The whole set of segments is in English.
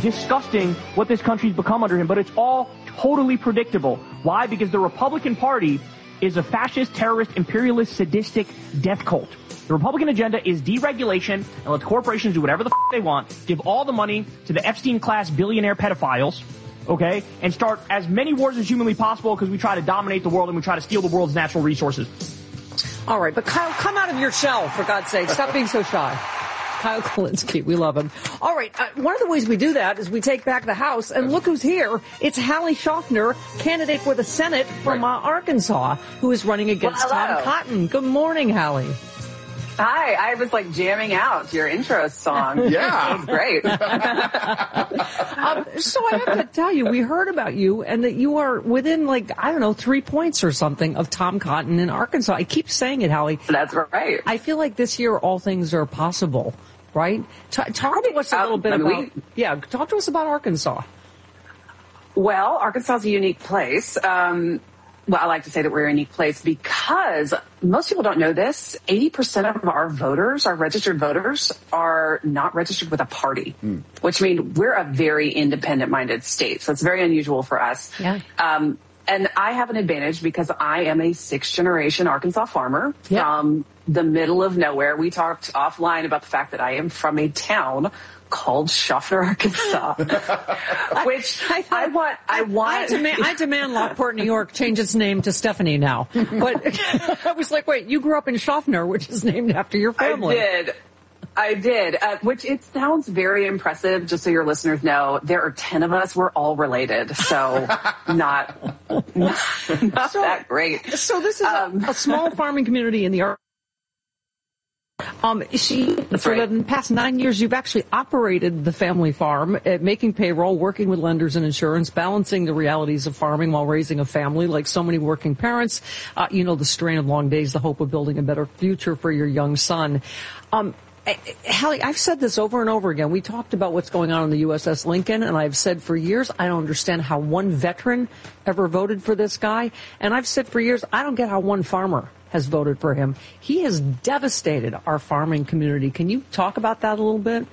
disgusting what this country's become under him, but it's all totally predictable. Why? Because the Republican Party is a fascist, terrorist, imperialist, sadistic death cult. The Republican agenda is deregulation and let the corporations do whatever the they want, give all the money to the Epstein-class billionaire pedophiles, okay, and start as many wars as humanly possible because we try to dominate the world and we try to steal the world's natural resources. All right, but Kyle, come out of your shell, for God's sake. Stop being so shy. Kyle Kulinski, we love him. All right, one of the ways we do that is we take back the House, and look who's here. It's Hallie Schaffner, candidate for the Senate from Arkansas, who is running against Tom Cotton. Good morning, Hallie. Hi, I was like jamming out to your intro song. Yeah. It was great. So I have to tell you, we heard about you and that you are within 3 points or something of Tom Cotton in Arkansas. I keep saying it, Hallie. That's right. I feel like this year all things are possible, right? Talk to us a little bit talk to us about Arkansas. Well, Arkansas is a unique place. Well, I like to say that we're a unique place because most people don't know this. 80% of our voters, our registered voters, are not registered with a party, which means we're a very independent-minded state. So it's very unusual for us. Yeah. And I have an advantage because I am a sixth-generation Arkansas farmer from the middle of nowhere. We talked offline about the fact that I am from a town called Schaffner, Arkansas, which I demand Lockport, New York, change its name to Stephanie now. But I was like, wait, you grew up in Schaffner, which is named after your family. I did, which it sounds very impressive. Just so your listeners know, there are 10 of us. We're all related, so not that great. So this is a small farming community in the the past 9 years, you've actually operated the family farm, making payroll, working with lenders and insurance, balancing the realities of farming while raising a family, like so many working parents. The strain of long days, the hope of building a better future for your young son. Hallie, I've said this over and over again. We talked about what's going on the USS Lincoln, and I've said for years, I don't understand how one veteran ever voted for this guy. And I've said for years, I don't get how one farmer has voted for him. He has devastated our farming community. Can you talk about that a little bit?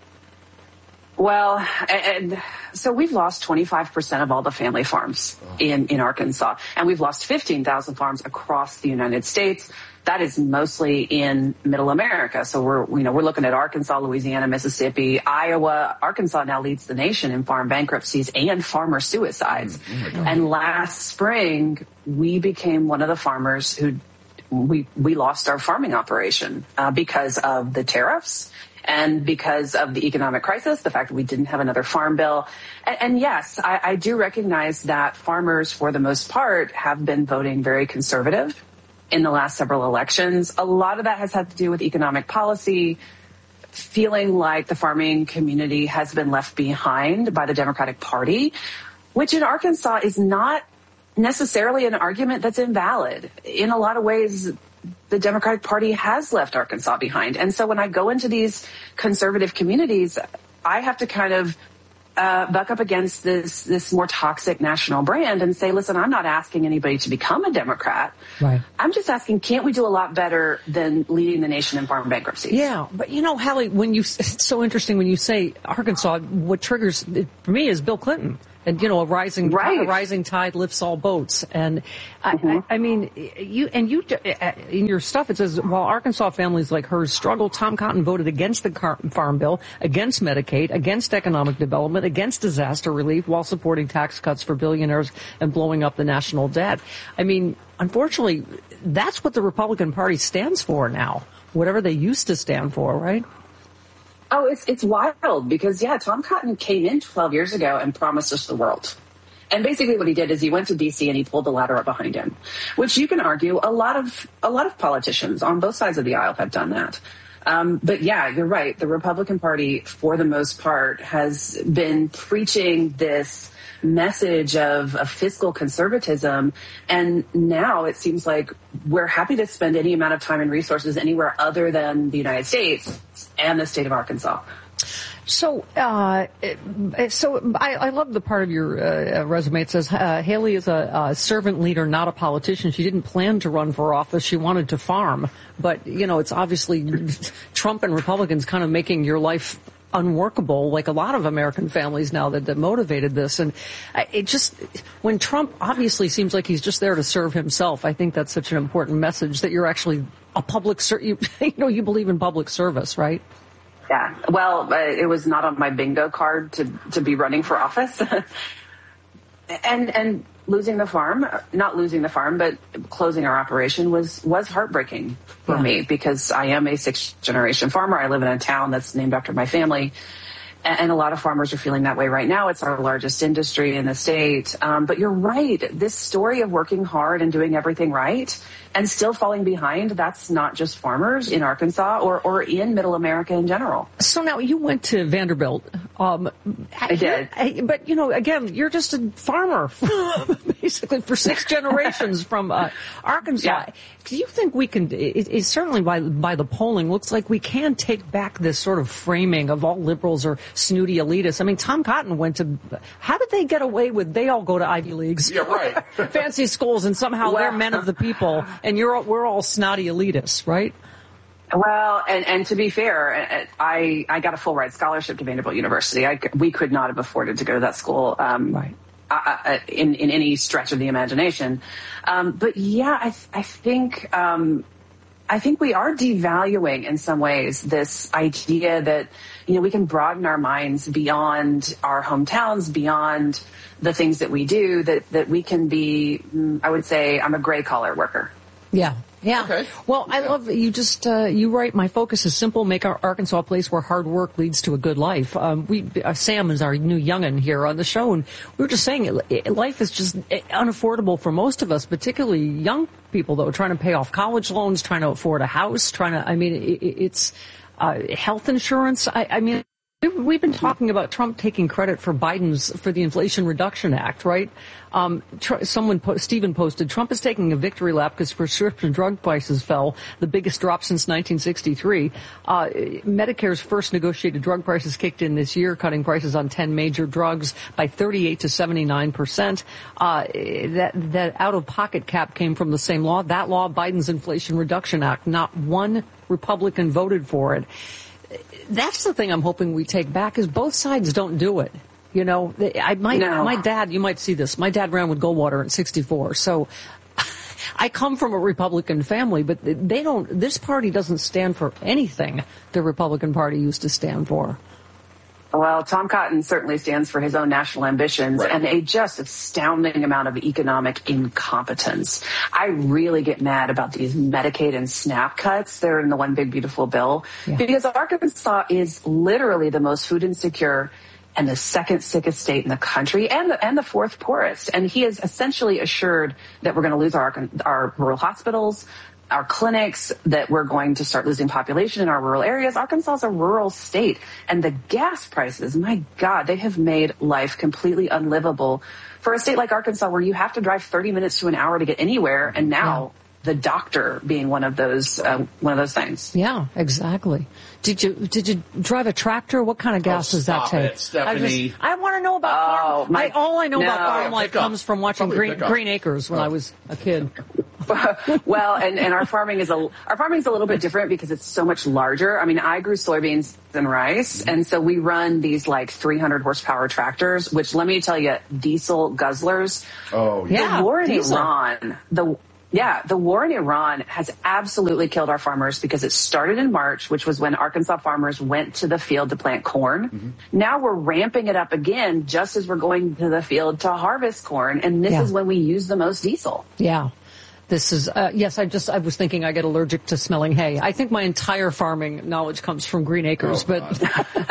Well, and so we've lost 25% of all the family farms in Arkansas, and we've lost 15,000 farms across the United States. That is mostly in Middle America. So we're looking at Arkansas, Louisiana, Mississippi, Iowa. Arkansas now leads the nation in farm bankruptcies and farmer suicides. And last spring, we became one of the farmers who we lost our farming operation because of the tariffs and because of the economic crisis, the fact that we didn't have another farm bill. And yes, I do recognize that farmers, for the most part, have been voting very conservative in the last several elections. A lot of that has had to do with economic policy, feeling like the farming community has been left behind by the Democratic Party, which in Arkansas is not necessarily an argument that's invalid. In a lot of ways, the Democratic Party has left Arkansas behind. And so when I go into these conservative communities, I have to kind of buck up against this more toxic national brand and say, listen, I'm not asking anybody to become a Democrat. Right. I'm just asking, can't we do a lot better than leading the nation in farm bankruptcies? Yeah, but Hallie, it's so interesting when you say Arkansas, what triggers for me is Bill Clinton. And, a rising tide lifts all boats. And I mean, you in your stuff, it says, while Arkansas families like hers struggle, Tom Cotton voted against the Farm Bill, against Medicaid, against economic development, against disaster relief, while supporting tax cuts for billionaires and blowing up the national debt. I mean, unfortunately, that's what the Republican Party stands for now, whatever they used to stand for, right? Oh, it's wild because, Tom Cotton came in 12 years ago and promised us the world. And basically what he did is he went to D.C. and he pulled the ladder up behind him, which you can argue a lot of politicians on both sides of the aisle have done that. But you're right. The Republican Party, for the most part, has been preaching this message of fiscal conservatism. And now it seems like we're happy to spend any amount of time and resources anywhere other than the United States and the state of Arkansas. So I love the part of your resume. It says Hallie is a servant leader, not a politician. She didn't plan to run for office. She wanted to farm. But, it's obviously Trump and Republicans kind of making your life unworkable, like a lot of American families now that motivated this. And it just, when Trump obviously seems like he's just there to serve himself, I think that's such an important message that you're actually a public, you believe in public service, right? Yeah. Well, it was not on my bingo card to be running for office. And losing the farm, not losing the farm, but closing our operation was heartbreaking for me, because I am a 6th generation farmer. I live in a town that's named after my family. And a lot of farmers are feeling that way right now. It's our largest industry in the state. But you're right. This story of working hard and doing everything right and still falling behind, that's not just farmers in Arkansas or in Middle America in general. So now you went to Vanderbilt. I did. But, again, you're just a farmer, basically, for 6 generations from Arkansas. Yeah. Do you think we can, it certainly by the polling, looks like we can take back this sort of framing of all liberals or snooty elitists? I mean, Tom Cotton went to, how did they get away with, they all go to Ivy Leagues, yeah, right. fancy schools, and somehow they're men of the people, and we're all snotty elitists, right? Well, and to be fair, I got a full ride scholarship to Vanderbilt University. We could not have afforded to go to that school. Right. In any stretch of the imagination. But yeah, I think we are devaluing in some ways this idea that, we can broaden our minds beyond our hometowns, beyond the things that we do, that we can be, I would say, I'm a gray collar worker. Yeah. Yeah. Okay. Well, I love that you just, you write, my focus is simple, make our Arkansas a place where hard work leads to a good life. Sam is our new youngin' here on the show, and we were just saying life is just unaffordable for most of us, particularly young people, though, trying to pay off college loans, trying to afford a house, it's health insurance. We've been talking about Trump taking credit for the Inflation Reduction Act, right? Stephen posted, Trump is taking a victory lap because prescription drug prices fell, the biggest drop since 1963. Medicare's first negotiated drug prices kicked in this year, cutting prices on 10 major drugs by 38 to 79%. That out-of-pocket cap came from the same law. That law, Biden's Inflation Reduction Act, not one Republican voted for it. That's the thing I'm hoping we take back, is both sides don't do it. My dad, you might see this. My dad ran with Goldwater in 64. So I come from a Republican family, but this party doesn't stand for anything the Republican Party used to stand for. Well, Tom Cotton certainly stands for his own national ambitions and a just astounding amount of economic incompetence. I really get mad about these Medicaid and SNAP cuts. They're in the One Big Beautiful Bill because Arkansas is literally the most food insecure and the 2nd sickest state in the country and the 4th poorest. And he has essentially assured that we're going to lose our rural hospitals, our clinics, that we're going to start losing population in our rural areas. Arkansas is a rural state, and the gas prices, my God, they have made life completely unlivable for a state like Arkansas, where you have to drive 30 minutes to an hour to get anywhere, and now the doctor being one of those things. Yeah, exactly. Did you drive a tractor? What kind of gas does that take? Stephanie. I want to know about farm. All I know about farm life comes from watching Green Acres when I was a kid. Well, and our farming is a little bit different because it's so much larger. I mean, I grew soybeans and rice, and so we run these like 300 horsepower tractors, which, let me tell you, diesel guzzlers. Oh, yeah. The war in Iran, the war in Iran has absolutely killed our farmers because it started in March, which was when Arkansas farmers went to the field to plant corn. Mm-hmm. Now we're ramping it up again just as we're going to the field to harvest corn, and this is when we use the most diesel. Yeah. This is, yes, I was thinking I get allergic to smelling hay. I think my entire farming knowledge comes from Green Acres, but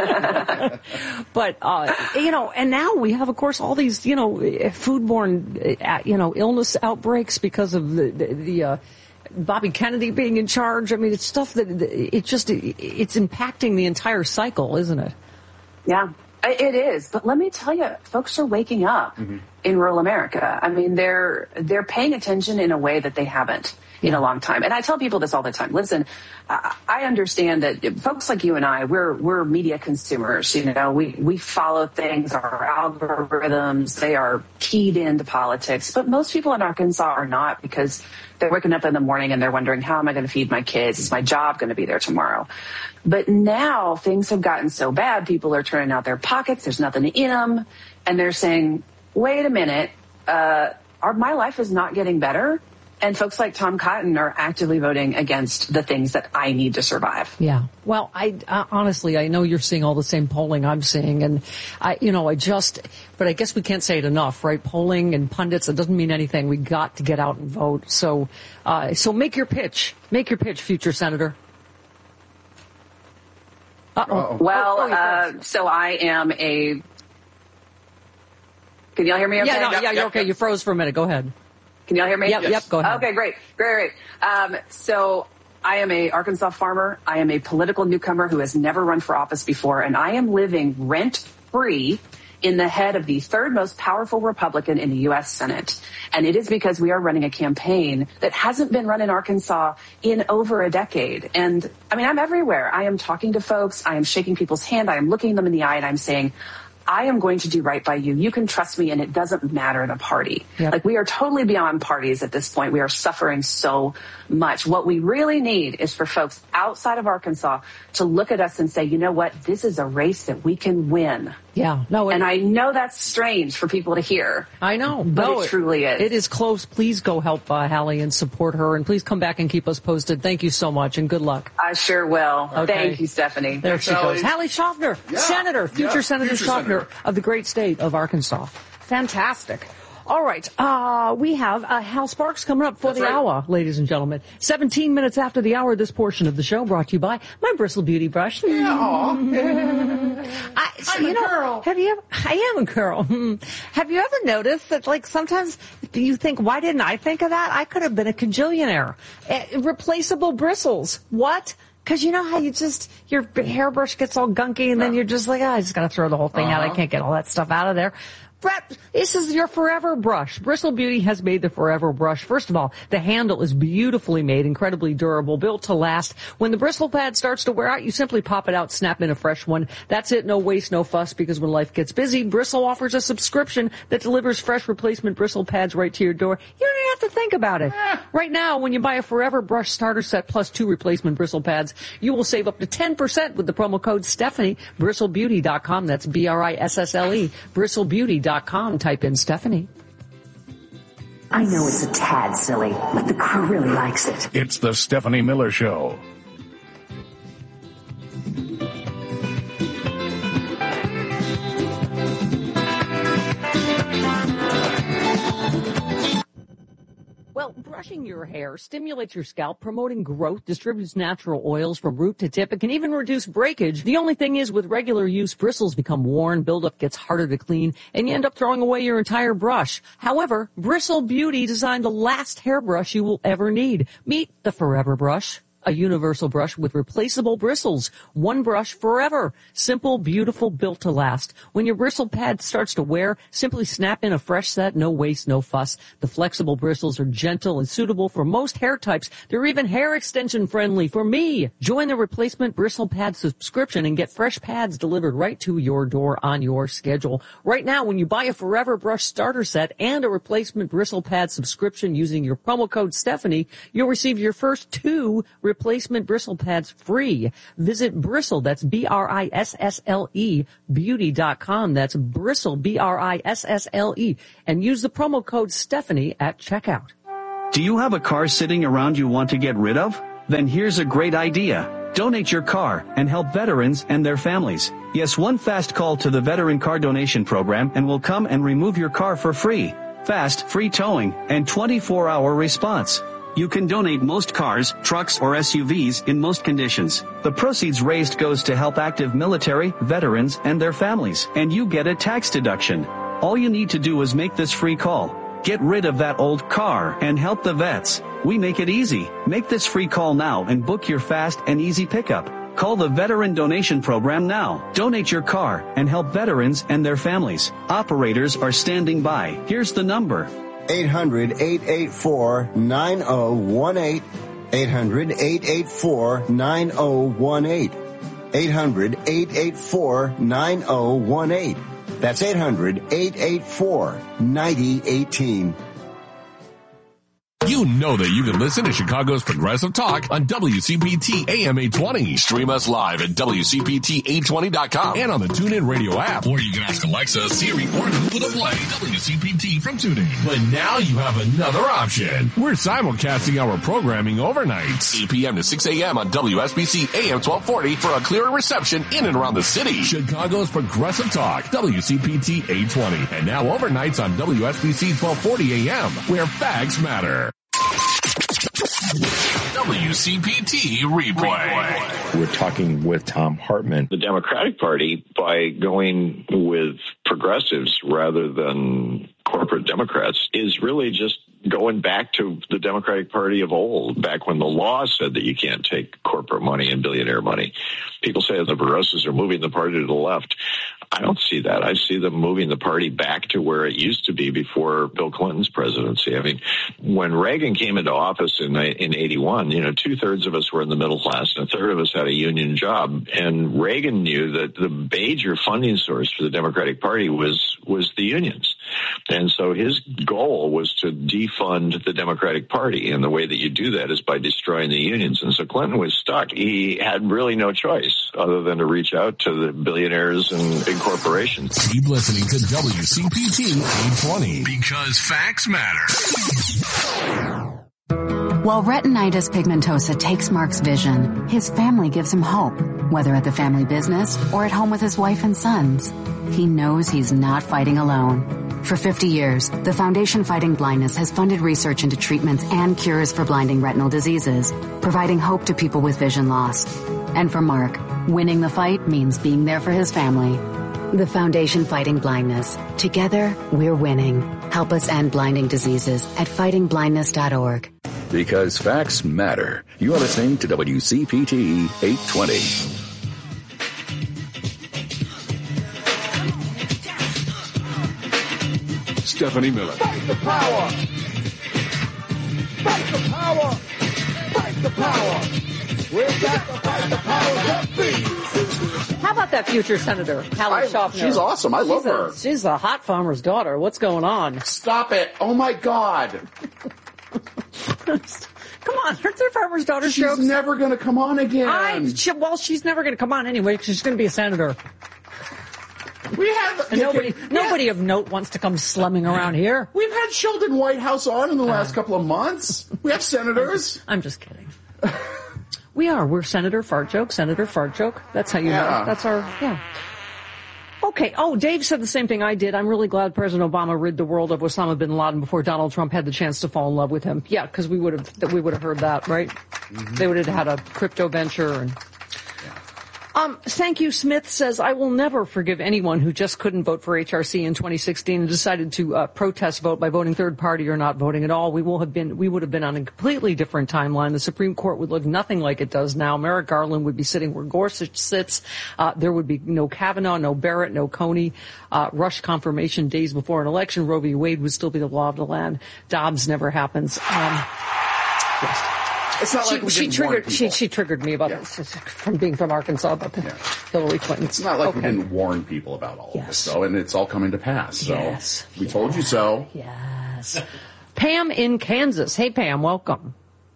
and now we have, of course, all these, foodborne, illness outbreaks because of the Bobby Kennedy being in charge. I mean, it's stuff that it's impacting the entire cycle, isn't it? Yeah. It is, but let me tell you, folks are waking up. Mm-hmm. in rural America. I mean, they're paying attention in a way that they haven't in a long time. And I tell people this all the time. Listen, I understand that folks like you and I, we're media consumers. You know, we follow things, our algorithms, they are keyed into politics. But most people in Arkansas are not, because they're waking up in the morning and they're wondering, how am I going to feed my kids? Is my job going to be there tomorrow? But now things have gotten so bad, people are turning out their pockets, there's nothing in them, and they're saying, wait a minute, my life is not getting better. And folks like Tom Cotton are actively voting against the things that I need to survive. Yeah. Well, honestly, I know you're seeing all the same polling I'm seeing. And but I guess we can't say it enough, right? Polling and pundits, it doesn't mean anything. We got to get out and vote. So make your pitch. Make your pitch, future senator. Uh-oh. Well, so I am a... Can y'all hear me okay? Yeah, okay. You froze for a minute. Go ahead. Can y'all hear me? Yep, go ahead. Okay, great. So I am a Arkansas farmer. I am a political newcomer who has never run for office before, and I am living rent-free in the head of the third most powerful Republican in the U.S. Senate. And it is because we are running a campaign that hasn't been run in Arkansas in over a decade. And I mean, I'm everywhere. I am talking to folks. I am shaking people's hand. I am looking them in the eye, and I'm saying, I am going to do right by you. You can trust me, and it doesn't matter the party. Yep. Like, we are totally beyond parties at this point. We are suffering so much. What we really need is for folks outside of Arkansas to look at us and say, you know what? This is a race that we can win. Yeah. No. And I know that's strange for people to hear. I know. But it truly is. It is close. Please go help Hallie and support her. And please come back and keep us posted. Thank you so much, and good luck. I sure will. Okay. Thank you, Stephanie. There she goes. Hallie Schaffner, Senator, future Senator Schaffner of the great state of Arkansas. Fantastic. All right. We have Hal Sparks coming up for the hour, ladies and gentlemen. 17 minutes after the hour, this portion of the show brought to you by my Bristle Beauty Brush. Yeah. I'm a girl. I am a girl. Have you ever noticed that, like, sometimes you think, why didn't I think of that? I could have been a cajillionaire. Replaceable bristles. What? Because you know how your hairbrush gets all gunky and then you're just like, I just got to throw the whole thing out. I can't get all that stuff out of there. This is your forever brush. Bristle Beauty has made the forever brush. First of all, the handle is beautifully made, incredibly durable, built to last. When the bristle pad starts to wear out, you simply pop it out, snap in a fresh one. That's it. No waste, no fuss, because when life gets busy, Bristle offers a subscription that delivers fresh replacement bristle pads right to your door. You don't even have to think about it. Right now, when you buy a forever brush starter set plus 2 replacement bristle pads, you will save up to 10% with the promo code Stephanie. BristleBeauty.com. That's BRISSLE. BristleBeauty.com. Type in Stephanie. I know it's a tad silly, but the crew really likes it. It's the Stephanie Miller Show. Well, brushing your hair stimulates your scalp, promoting growth, distributes natural oils from root to tip. It can even reduce breakage. The only thing is, with regular use, bristles become worn, buildup gets harder to clean, and you end up throwing away your entire brush. However, Bristle Beauty designed the last hairbrush you will ever need. Meet the Forever Brush. A universal brush with replaceable bristles. One brush forever. Simple, beautiful, built to last. When your bristle pad starts to wear, simply snap in a fresh set. No waste, no fuss. The flexible bristles are gentle and suitable for most hair types. They're even hair extension friendly for me. Join the replacement bristle pad subscription and get fresh pads delivered right to your door on your schedule. Right now, when you buy a Forever Brush starter set and a replacement bristle pad subscription using your promo code Stephanie, you'll receive your first 2 replacement bristle pads free. Visit Bristle, that's BRISSLE, beauty.com. That's Bristle, BRISSLE, and use the promo code Stephanie at checkout. Do you have a car sitting around you want to get rid of? Then here's a great idea. Donate your car and help veterans and their families. Yes, one fast call to the Veteran Car Donation Program and we'll come and remove your car for free. Fast, free towing, and 24-hour response. You can donate most cars, trucks, or SUVs in most conditions. The proceeds raised goes to help active military, veterans, and their families, and you get a tax deduction. All you need to do is make this free call. Get rid of that old car and help the vets. We make it easy. Make this free call now and book your fast and easy pickup. Call the Veteran Donation Program now. Donate your car and help veterans and their families. Operators are standing by. Here's the number. 800-884-9018. 800-884-9018. 800-884-9018. That's 800-884-9018. You know that you can listen to Chicago's Progressive Talk on WCPT AM 820. Stream us live at WCPT820.com and on the TuneIn Radio app. Or you can ask Alexa, Siri, or Google to play WCPT from TuneIn. But now you have another option. We're simulcasting our programming overnight. 8 p.m. to 6 a.m. on WSBC AM 1240 for a clearer reception in and around the city. Chicago's Progressive Talk, WCPT 820. And now overnights on WSBC 1240 AM, where facts matter. WCPT replay. We're talking with Thom Hartmann. The Democratic Party, by going with progressives rather than corporate Democrats, is really just going back to the Democratic Party of old, back when the law said that you can't take corporate money and billionaire money. People say the progressives are moving the party to the left. I don't see that. I see them moving the party back to where it used to be before Bill Clinton's presidency. I mean, when Reagan came into office in 81, 2/3 of us were in the middle class and 1/3 of us had a union job. And Reagan knew that the major funding source for the Democratic Party was the unions. And so his goal was to defund the Democratic Party. And the way that you do that is by destroying the unions. And so Clinton was stuck. He had really no choice other than to reach out to the billionaires and big corporations. Keep listening to WCPT 820 because facts matter. While retinitis pigmentosa takes Mark's vision, his family gives him hope, whether at the family business or at home with his wife and sons. He knows he's not fighting alone. For 50 years, the Foundation Fighting Blindness has funded research into treatments and cures for blinding retinal diseases, providing hope to people with vision loss. And for Mark, winning the fight means being there for his family. The Foundation Fighting Blindness. Together, we're winning. Help us end blinding diseases at fightingblindness.org. Because facts matter. You are listening to WCPT 820. Stephanie Miller. Fight the power! Fight the power! Fight the power! We've got to fight the power to be. How about that future Senator, Hallie Schaffner? She's awesome. I love her. She's a hot farmer's daughter. What's going on? Stop it. Oh, my God. Come on, aren't there farmer's daughter She's jokes? She's never going to come on again. She's never going to come on anyway because she's going to be a senator. We have nobody of note wants to come slumming around here. We've had Sheldon Whitehouse on in the last couple of months. We have senators. I'm just kidding. We're Senator Fart Joke. That's how you know. That's our, Okay. Oh, Dave said the same thing I did. I'm really glad President Obama rid the world of Osama bin Laden before Donald Trump had the chance to fall in love with him. Yeah, because we would have heard that, right? Mm-hmm. They would have had a crypto venture and. Thank you. Smith says, I will never forgive anyone who just couldn't vote for HRC in 2016 and decided to protest vote by voting third party or not voting at all. We would have been on a completely different timeline. The Supreme Court would look nothing like it does now. Merrick Garland would be sitting where Gorsuch sits. There would be no Kavanaugh, no Barrett, no Coney. Rush confirmation days before an election. Roe v. Wade would still be the law of the land. Dobbs never happens. Yes. It's not like she triggered me about this from being from Arkansas about the Hillary Clinton. It's not like we didn't warn people about all of this, though, and it's all coming to pass. So we told you so. Yes. Pam in Kansas. Hey, Pam, welcome.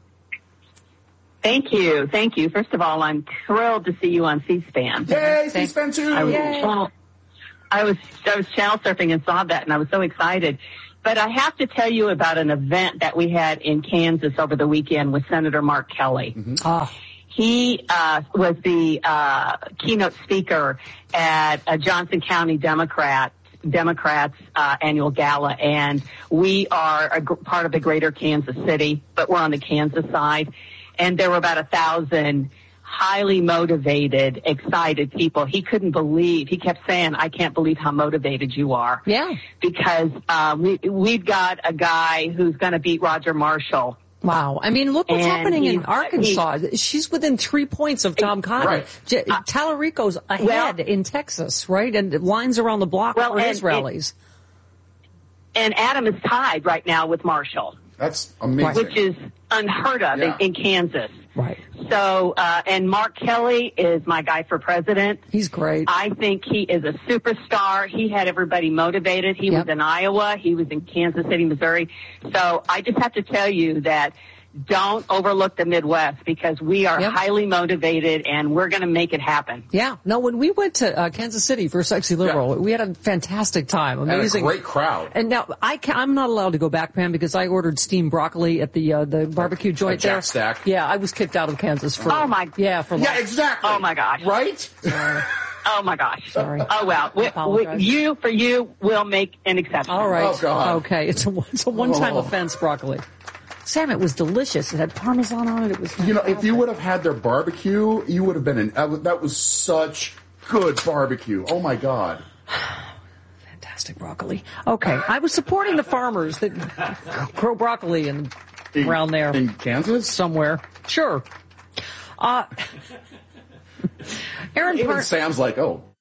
Thank you. First of all, I'm thrilled to see you on C-SPAN. Yay, C-SPAN too. I was channel surfing and saw that, and I was so excited. But I have to tell you about an event that we had in Kansas over the weekend with Senator Mark Kelly. Mm-hmm. He was the keynote speaker at a Johnson County Democrats annual gala, and we are a part of the greater Kansas City, but we're on the Kansas side. And there were about 1,000 highly motivated, excited people. He kept saying, I can't believe how motivated you are. Yeah. Because we've got a guy who's going to beat Roger Marshall Wow. I mean, look what's happening in Arkansas. She's within 3 points of Tom Cotton. Right. Tallarico's ahead in Texas, right? And lines around the block for his rallies. And Adam is tied right now with Marshall. That's amazing. Which is unheard of in Kansas. Right. So, and Mark Kelly is my guy for president. He's great. I think he is a superstar. He had everybody motivated. He was in Iowa. He was in Kansas City, Missouri. So I just have to tell you that don't overlook the Midwest because we are highly motivated and we're going to make it happen. Yeah. No, when we went to Kansas City for Sexy Liberal, we had a fantastic time. Amazing. And a great crowd. And now I'm not allowed to go back, Pam, because I ordered steamed broccoli at the barbecue joint there. Jack Stack. Yeah, I was kicked out of Kansas for for lunch. Yeah, exactly. Oh my gosh. Right? Oh my gosh. Sorry. Oh well. For you, we'll make an exception. All right. Oh, God. Okay. It's a one-time offense, broccoli. Sam, it was delicious. It had Parmesan on it. It was fantastic. You know, if you would have had their barbecue, you would have been that was such good barbecue. Oh my God. Fantastic broccoli. Okay. I was supporting the farmers that grow broccoli around there. In Kansas? Somewhere. Sure. Aaron Even Sam's like, oh,